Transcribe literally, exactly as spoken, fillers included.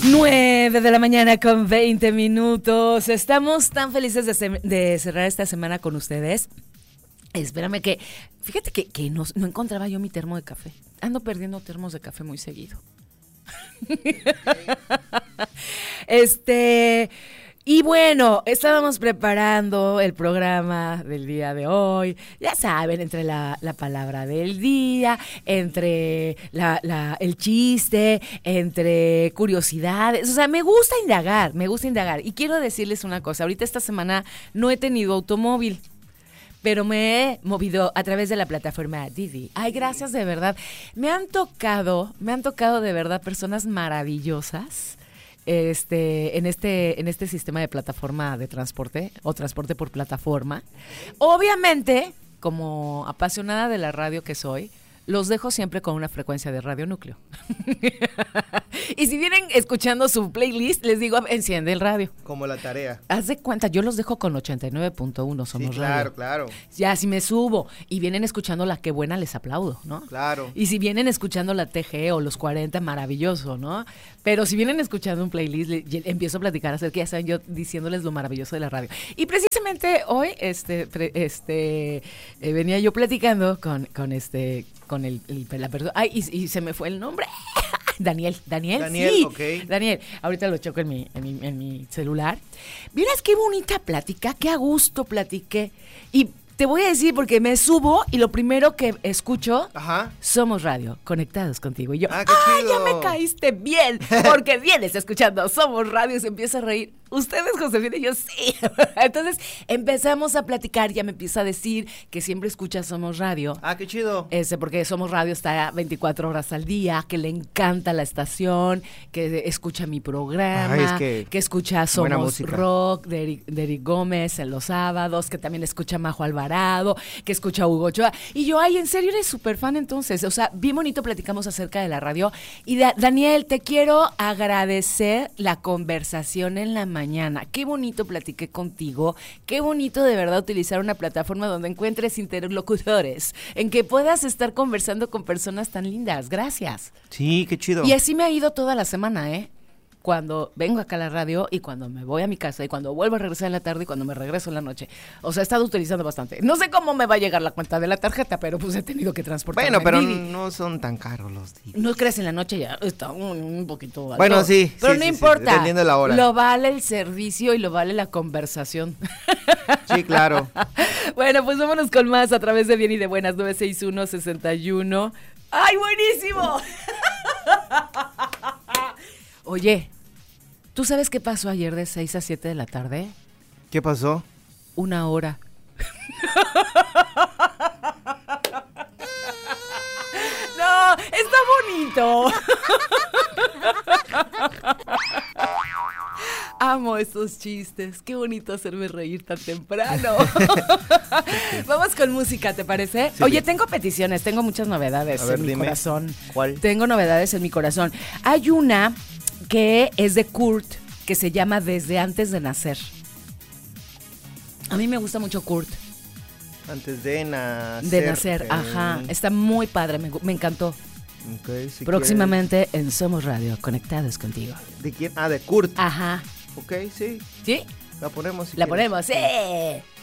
nueve de la mañana con veinte minutos. Estamos tan felices de, se- de cerrar esta semana con ustedes. Espérame que, fíjate que, que no, no encontraba yo mi termo de café. Ando perdiendo termos de café muy seguido. Este... Y bueno, estábamos preparando el programa del día de hoy. Ya saben, entre la, la palabra del día, entre la, la, el chiste, entre curiosidades. O sea, me gusta indagar, me gusta indagar. Y quiero decirles una cosa. Ahorita esta semana no he tenido automóvil, pero me he movido a través de la plataforma Didi. Ay, gracias de verdad. Me han tocado, me han tocado de verdad personas maravillosas. Este, en este, en este sistema de plataforma de transporte o transporte por plataforma. Obviamente, como apasionada de la radio que soy, los dejo siempre con una frecuencia de radio núcleo. Y si vienen escuchando su playlist, les digo, enciende el radio. Como la tarea. Haz de cuenta, yo los dejo con ochenta y nueve punto uno, Somos Sí, claro, Radio. claro. Ya, si me subo y vienen escuchando la Qué Buena, les aplaudo, ¿no? Claro. Y si vienen escuchando la T G o los cuarenta, maravilloso, ¿no? Pero si vienen escuchando un playlist, le, le, empiezo a platicar acerca, ya saben, yo diciéndoles lo maravilloso de la radio. Y precisamente hoy, este, pre, este, eh, venía yo platicando con, con este, con el, el la persona, ay, y, y se me fue el nombre. Daniel, Daniel, Daniel, sí. ok. Daniel, ahorita lo choco en mi, en mi, en mi celular. Vieras qué bonita plática, qué a gusto platiqué. Y te voy a decir porque me subo y lo primero que escucho, Ajá. Somos Radio, conectados contigo. Y yo, Ah, qué ¡ay, chido! ya me caíste bien! Porque vienes escuchando Somos Radio y se empieza a reír. ¿Ustedes, Josefina? Y yo, sí. Entonces empezamos a platicar, ya me empieza a decir que siempre escucha Somos Radio. Ah, qué chido. Ese, porque Somos Radio está veinticuatro horas al día, que le encanta la estación, que escucha mi programa, Ay, es que que escucha buena Somos música. Rock de Eric, de Eric Gómez en los sábados, que también escucha Majo Alvarado, que escucha Hugo Ochoa. Y yo, ay, ¿en serio eres súper fan entonces? O sea, bien bonito platicamos acerca de la radio. Y da, Daniel, te quiero agradecer la conversación en la mañana. Qué bonito platiqué contigo, qué bonito de verdad utilizar una plataforma donde encuentres interlocutores, en que puedas estar conversando con personas tan lindas. Gracias. Sí, qué chido. Y así me ha ido toda la semana, ¿eh? Cuando vengo acá a la radio y cuando me voy a mi casa y cuando vuelvo a regresar en la tarde y cuando me regreso en la noche. O sea, he estado utilizando bastante. No sé cómo me va a llegar la cuenta de la tarjeta, pero pues he tenido que transportar. Bueno, pero no son tan caros los Didi. No crees, en la noche ya está un, un poquito alto. Bueno, sí. Pero sí, no sí, importa. Sí, dependiendo de la hora. Lo vale el servicio y lo vale la conversación. Sí, claro. Bueno, pues vámonos con más a través de Bien y de Buenas, nueve seis uno, seis uno. ¡Ay, buenísimo! Oye, ¿tú sabes qué pasó ayer de seis a siete de la tarde? ¿Qué pasó? Una hora. No, está bonito. Amo esos chistes. Qué bonito hacerme reír tan temprano. Vamos con música, ¿te parece? Sí, Oye, bien. tengo peticiones, tengo muchas novedades A ver, en mi dime. corazón. ¿Cuál? Tengo novedades en mi corazón. Hay una que es de Kurt, que se llama Desde Antes de Nacer. A mí me gusta mucho Kurt. Antes de nacer. De nacer, eh, ajá. Está muy padre, me, me encantó. Okay, si Próximamente en Somos Radio, conectados contigo. quieres. ¿De quién? Ah, de Kurt. Ajá. Ok, sí. ¿Sí? La ponemos. si La quieres. ponemos, ¡sí!